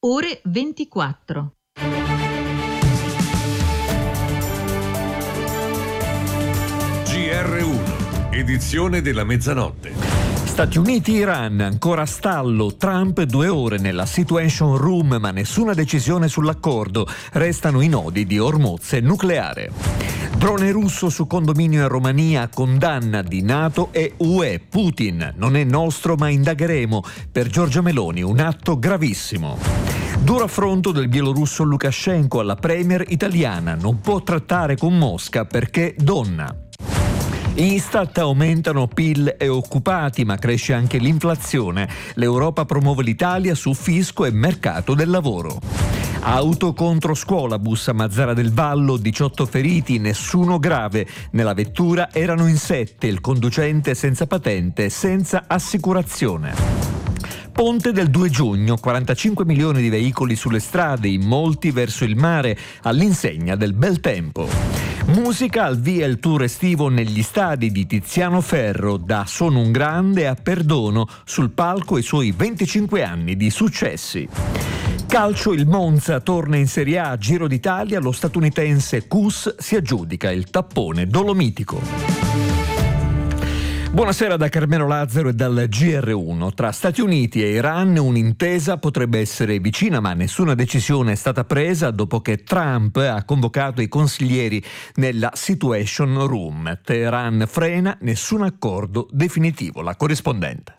ore 24. GR1, edizione della mezzanotte. Stati Uniti-Iran, ancora stallo. Trump 2 ore nella Situation Room, ma nessuna decisione sull'accordo. Restano i nodi di Hormuz nucleare. Drone russo su condominio in Romania, condanna di NATO e UE. Putin, non è nostro ma indagheremo. Per Giorgia Meloni un atto gravissimo. Duro affronto del bielorusso Lukashenko alla premier italiana. Non può trattare con Mosca perché donna. Istat aumentano PIL e occupati, ma cresce anche l'inflazione. L'Europa promuove l'Italia su fisco e mercato del lavoro. Auto contro scuolabus a Mazara del Vallo, 18 feriti, nessuno grave. Nella vettura erano in 7, il conducente senza patente, senza assicurazione. Ponte del 2 giugno, 45 milioni di veicoli sulle strade, in molti verso il mare, all'insegna del bel tempo. Musica, al via il tour estivo negli stadi di Tiziano Ferro, da Sono un grande a Perdono, sul palco i suoi 25 anni di successi. Calcio, il Monza torna in Serie A, Giro d'Italia, lo statunitense Cus si aggiudica il tappone dolomitico. Buonasera da Carmelo Lazzaro e dal GR1. Tra Stati Uniti e Iran un'intesa potrebbe essere vicina, ma nessuna decisione è stata presa dopo che Trump ha convocato i consiglieri nella Situation Room. Teheran frena, nessun accordo definitivo. La corrispondente.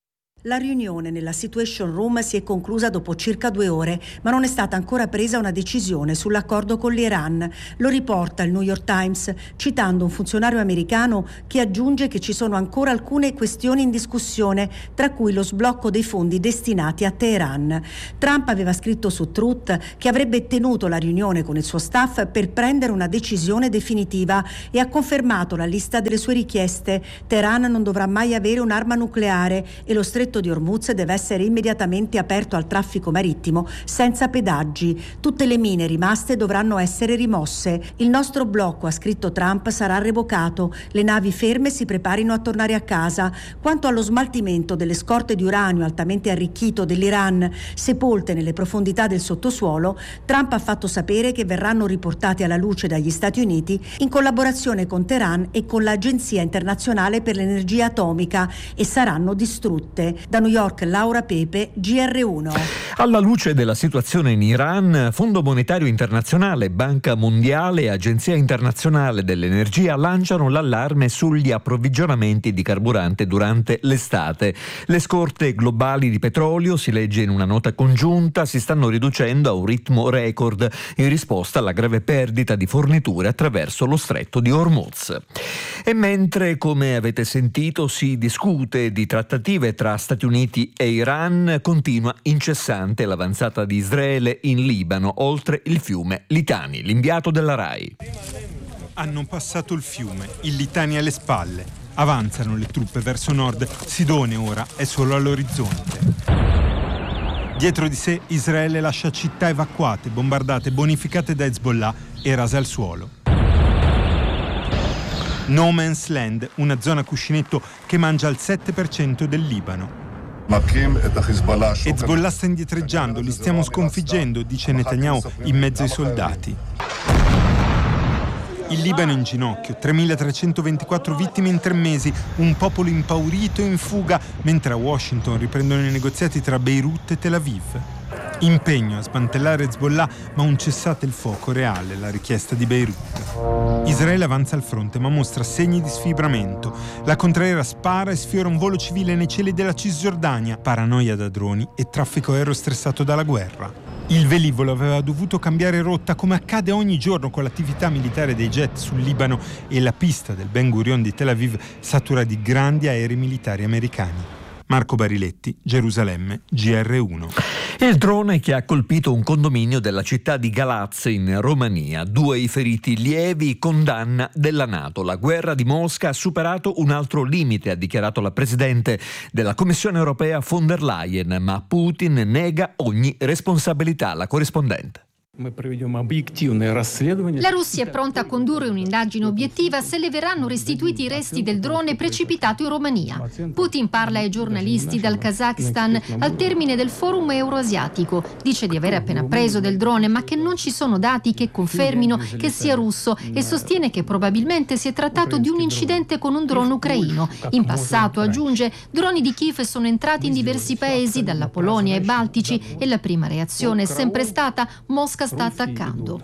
La riunione nella Situation Room si è conclusa dopo circa 2 ore, ma non è stata ancora presa una decisione sull'accordo con l'Iran. Lo riporta il New York Times, citando un funzionario americano che aggiunge che ci sono ancora alcune questioni in discussione, tra cui lo sblocco dei fondi destinati a Teheran. Trump aveva scritto su Truth che avrebbe tenuto la riunione con il suo staff per prendere una decisione definitiva e ha confermato la lista delle sue richieste. Teheran non dovrà mai avere un'arma nucleare e lo stretto di Hormuz deve essere immediatamente aperto al traffico marittimo senza pedaggi. Tutte le mine rimaste dovranno essere rimosse. Il nostro blocco, ha scritto Trump, sarà revocato. Le navi ferme si preparino a tornare a casa. Quanto allo smaltimento delle scorte di uranio altamente arricchito dell'Iran sepolte nelle profondità del sottosuolo, Trump ha fatto sapere che verranno riportate alla luce dagli Stati Uniti in collaborazione con Teheran e con l'Agenzia internazionale per l'energia atomica e saranno distrutte. Da New York, Laura Pepe, GR1. Alla luce della situazione in Iran, Fondo Monetario Internazionale, Banca Mondiale e Agenzia Internazionale dell'Energia lanciano l'allarme sugli approvvigionamenti di carburante durante l'estate. Le scorte globali di petrolio, si legge in una nota congiunta, si stanno riducendo a un ritmo record in risposta alla grave perdita di forniture attraverso lo stretto di Hormuz. E mentre, come avete sentito, si discute di trattative tra Stati Uniti e Iran, continua incessante l'avanzata di Israele in Libano, oltre il fiume Litani. L'inviato della RAI. Hanno passato il fiume, il Litani alle spalle. Avanzano le truppe verso nord, Sidone ora è solo all'orizzonte. Dietro di sé Israele lascia città evacuate, bombardate, bonificate da Hezbollah e rase al suolo. No Man's Land, una zona cuscinetto che mangia il 7% del Libano. Hezbollah sta indietreggiando, li stiamo sconfiggendo, dice Netanyahu in mezzo ai soldati. Il Libano in ginocchio, 3.324 vittime in 3 mesi, un popolo impaurito e in fuga, mentre a Washington riprendono i negoziati tra Beirut e Tel Aviv. Impegno a smantellare Hezbollah, ma un cessate il fuoco reale, la richiesta di Beirut. Israele avanza al fronte, ma mostra segni di sfibramento. La contraerea spara e sfiora un volo civile nei cieli della Cisgiordania, paranoia da droni e traffico aereo stressato dalla guerra. Il velivolo aveva dovuto cambiare rotta, come accade ogni giorno con l'attività militare dei jet sul Libano, e la pista del Ben Gurion di Tel Aviv satura di grandi aerei militari americani. Marco Bariletti, Gerusalemme, GR1. Il drone che ha colpito un condominio della città di Galaz in Romania. 2 i feriti lievi, condanna della NATO. La guerra di Mosca ha superato un altro limite, ha dichiarato la presidente della Commissione europea von der Leyen, ma Putin nega ogni responsabilità. La corrispondente. La Russia è pronta a condurre un'indagine obiettiva se le verranno restituiti i resti del drone precipitato in Romania. Putin parla ai giornalisti dal Kazakhstan al termine del forum euroasiatico. Dice di aver appena preso del drone, ma che non ci sono dati che confermino che sia russo e sostiene che probabilmente si è trattato di un incidente con un drone ucraino. In passato, aggiunge, droni di Kiev sono entrati in diversi paesi, dalla Polonia ai Baltici, e la prima reazione è sempre stata: Mosca sta attaccando.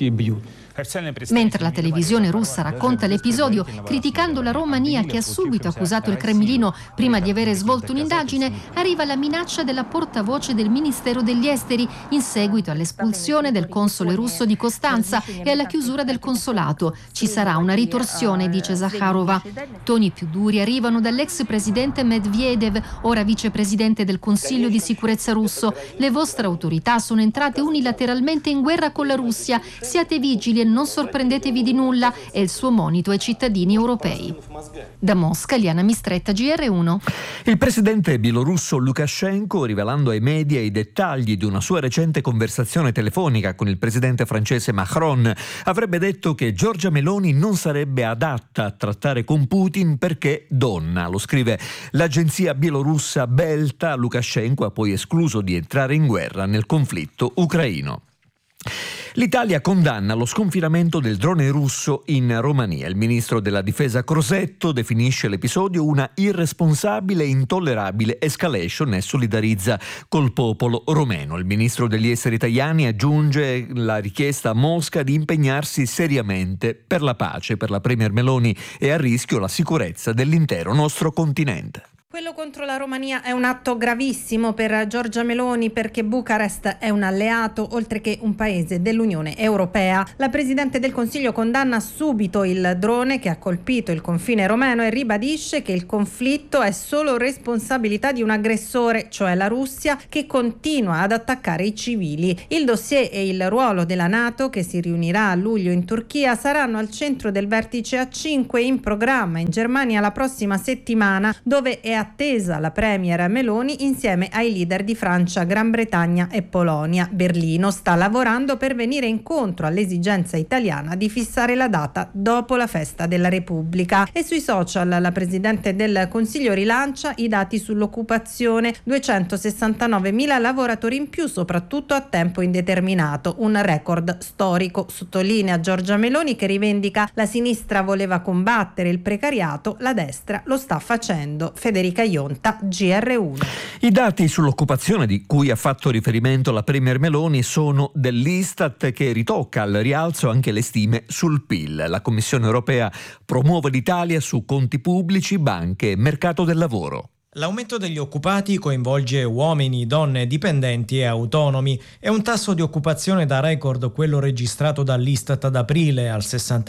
Mentre la televisione russa racconta l'episodio criticando la Romania, che ha subito accusato il Cremlino prima di avere svolto un'indagine, arriva la minaccia della portavoce del Ministero degli Esteri in seguito all'espulsione del console russo di Costanza e alla chiusura del consolato. Ci sarà una ritorsione, dice Zakharova. Toni più duri arrivano dall'ex presidente Medvedev, ora vicepresidente del Consiglio di sicurezza russo. Le vostre autorità sono entrate unilateralmente in guerra con la Russia. Siate vigili e non sorprendetevi di nulla, è il suo monito ai cittadini europei. Da Mosca, Liana Mistretta, GR1. Il presidente bielorusso Lukashenko, rivelando ai media i dettagli di una sua recente conversazione telefonica con il presidente francese Macron, avrebbe detto che Giorgia Meloni non sarebbe adatta a trattare con Putin perché donna. Lo scrive l'agenzia bielorussa Belta. Lukashenko ha poi escluso di entrare in guerra nel conflitto ucraino. L'Italia condanna lo sconfinamento del drone russo in Romania. Il ministro della difesa Crosetto definisce l'episodio una irresponsabile e intollerabile escalation e solidarizza col popolo romeno. Il ministro degli esteri italiani aggiunge la richiesta a Mosca di impegnarsi seriamente per la pace. Per la premier Meloni è a rischio la sicurezza dell'intero nostro continente. Quello contro la Romania è un atto gravissimo per Giorgia Meloni, perché Bucarest è un alleato oltre che un paese dell'Unione Europea. La Presidente del Consiglio condanna subito il drone che ha colpito il confine romeno e ribadisce che il conflitto è solo responsabilità di un aggressore, cioè la Russia, che continua ad attaccare i civili. Il dossier e il ruolo della NATO, che si riunirà a luglio in Turchia, saranno al centro del vertice A5 in programma in Germania la prossima settimana, dove è attesa la premier Meloni insieme ai leader di Francia, Gran Bretagna e Polonia. Berlino sta lavorando per venire incontro all'esigenza italiana di fissare la data dopo la festa della Repubblica. E sui social la Presidente del Consiglio rilancia i dati sull'occupazione: 269.000 lavoratori in più, soprattutto a tempo indeterminato, un record storico. Sottolinea Giorgia Meloni, che rivendica: la sinistra voleva combattere il precariato, la destra lo sta facendo. Federica Ionta, GR1. I dati sull'occupazione di cui ha fatto riferimento la premier Meloni sono dell'Istat, che ritocca al rialzo anche le stime sul PIL. La Commissione europea promuove l'Italia su conti pubblici, banche e mercato del lavoro. L'aumento degli occupati coinvolge uomini, donne, dipendenti e autonomi. È un tasso di occupazione da record quello registrato dall'Istat ad aprile, al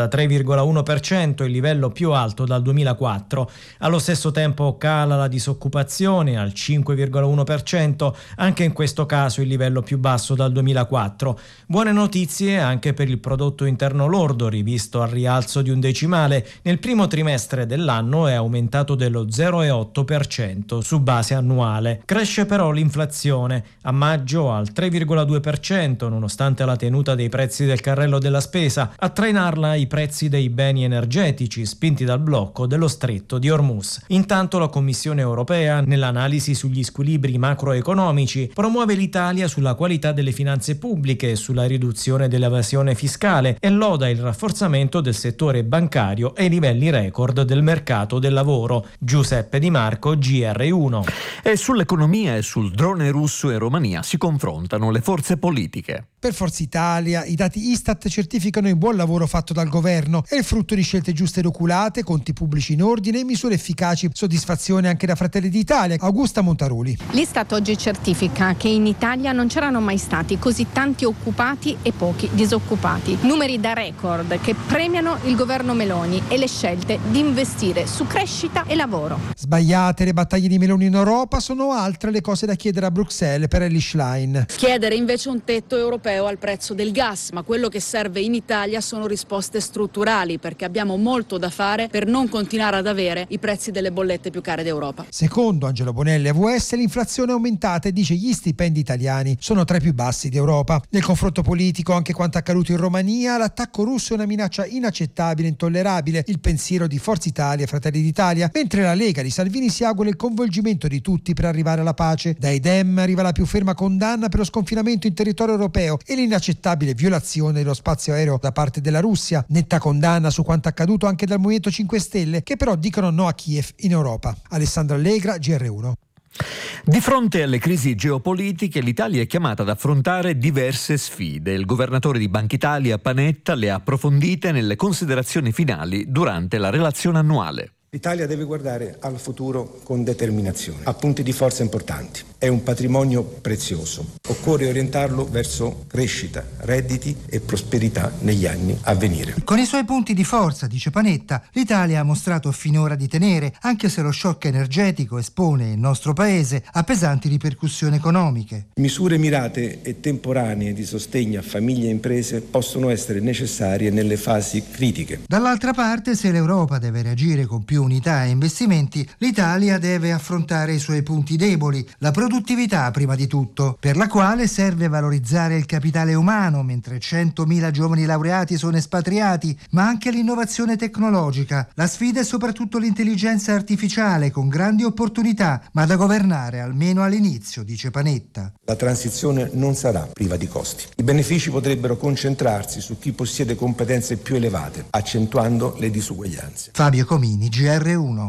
63,1%, il livello più alto dal 2004. Allo stesso tempo cala la disoccupazione al 5,1%, anche in questo caso il livello più basso dal 2004. Buone notizie anche per il prodotto interno lordo, rivisto al rialzo di un decimale. Nel primo trimestre dell'anno è aumentato dello 0,8%. su base annuale. Cresce però l'inflazione, a maggio al 3,2%, nonostante la tenuta dei prezzi del carrello della spesa. A trainarla i prezzi dei beni energetici, spinti dal blocco dello stretto di Hormuz. Intanto la Commissione europea, nell'analisi sugli squilibri macroeconomici, promuove l'Italia sulla qualità delle finanze pubbliche e sulla riduzione dell'evasione fiscale e loda il rafforzamento del settore bancario e i livelli record del mercato del lavoro. Giuseppe Di Marco, GR1. E sull'economia e sul drone russo in Romania si confrontano le forze politiche. Per Forza Italia i dati Istat certificano il buon lavoro fatto dal governo. È il frutto di scelte giuste ed oculate, conti pubblici in ordine e misure efficaci. Soddisfazione anche da Fratelli d'Italia. Augusta Montaroli. L'Istat oggi certifica che in Italia non c'erano mai stati così tanti occupati e pochi disoccupati. Numeri da record che premiano il governo Meloni e le scelte di investire su crescita e lavoro. Sbagliate le battaglie di Meloni in Europa, sono altre le cose da chiedere a Bruxelles per Elly Schlein. Chiedere invece un tetto europeo europeo al prezzo del gas, ma quello che serve in Italia sono risposte strutturali, perché abbiamo molto da fare per non continuare ad avere i prezzi delle bollette più care d'Europa. Secondo Angelo Bonelli, AVS, l'inflazione è aumentata e dice gli stipendi italiani sono tra i più bassi d'Europa. Nel confronto politico, anche quanto accaduto in Romania, l'attacco russo è una minaccia inaccettabile e intollerabile. Il pensiero di Forza Italia e Fratelli d'Italia, mentre la Lega di Salvini si augura il coinvolgimento di tutti per arrivare alla pace. Dai Dem arriva la più ferma condanna per lo sconfinamento in territorio europeo e l'inaccettabile violazione dello spazio aereo da parte della Russia. Netta condanna su quanto accaduto anche dal Movimento 5 Stelle, che però dicono no a Kiev in Europa. Alessandro Allegra, GR1. Di fronte alle crisi geopolitiche, l'Italia è chiamata ad affrontare diverse sfide. Il governatore di Banca Italia, Panetta, le ha approfondite nelle considerazioni finali durante la relazione annuale. L'Italia deve guardare al futuro con determinazione, ha punti di forza importanti, è un patrimonio prezioso, occorre orientarlo verso crescita, redditi e prosperità negli anni a venire. Con i suoi punti di forza, dice Panetta, l'Italia ha mostrato finora di tenere, anche se lo shock energetico espone il nostro paese a pesanti ripercussioni economiche. Misure mirate e temporanee di sostegno a famiglie e imprese possono essere necessarie nelle fasi critiche. Dall'altra parte, se l'Europa deve reagire con più unità e investimenti, l'Italia deve affrontare i suoi punti deboli, la produttività prima di tutto, per la quale serve valorizzare il capitale umano, mentre 100.000 giovani laureati sono espatriati, ma anche l'innovazione tecnologica. La sfida è soprattutto l'intelligenza artificiale, con grandi opportunità, ma da governare almeno all'inizio, dice Panetta. La transizione non sarà priva di costi. I benefici potrebbero concentrarsi su chi possiede competenze più elevate, accentuando le disuguaglianze. Fabio Comini, GR1.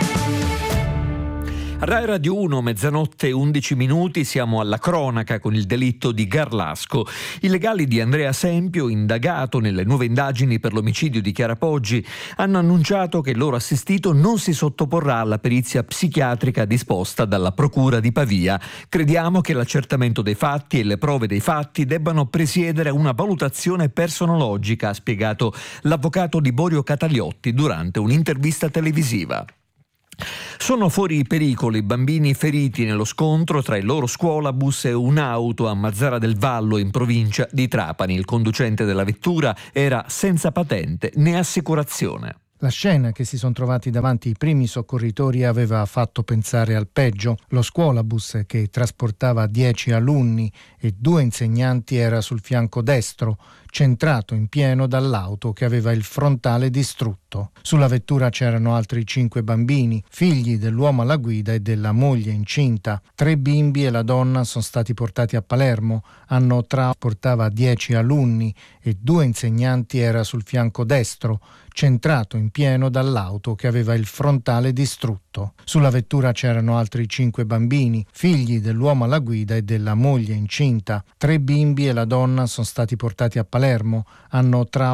Rai Radio 1, mezzanotte 11 minuti, siamo alla cronaca con il delitto di Garlasco. I legali di Andrea Sempio, indagato nelle nuove indagini per l'omicidio di Chiara Poggi, hanno annunciato che il loro assistito non si sottoporrà alla perizia psichiatrica disposta dalla Procura di Pavia. Crediamo che l'accertamento dei fatti e le prove dei fatti debbano presiedere a una valutazione personologica, ha spiegato l'avvocato Liborio Cataliotti durante un'intervista televisiva. Sono fuori pericolo i bambini feriti nello scontro tra il loro scuolabus e un'auto a Mazara del Vallo, in provincia di Trapani. Il conducente della vettura era senza patente né assicurazione. La scena che si sono trovati davanti i primi soccorritori aveva fatto pensare al peggio. Lo scuolabus, che trasportava 10 alunni e 2 insegnanti, era sul fianco destro, centrato in pieno dall'auto che aveva il frontale distrutto. Sulla vettura c'erano altri 5 bambini, figli dell'uomo alla guida e della moglie incinta. 3 bimbi e la donna sono stati portati a Palermo. Portava 10 alunni e 2 insegnanti, era sul fianco destro, centrato in pieno dall'auto che aveva il frontale distrutto. Sulla vettura c'erano altri 5 bambini, figli dell'uomo alla guida e della moglie incinta. 3 bimbi e la donna sono stati portati a Palermo. Hanno